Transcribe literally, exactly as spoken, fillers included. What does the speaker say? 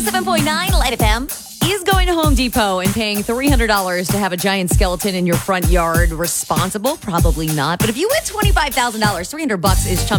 seven point nine Light F M. Is going to Home Depot and paying three hundred dollars to have a giant skeleton in your front yard responsible? Probably not. But if you win twenty-five thousand dollars, three hundred bucks is chump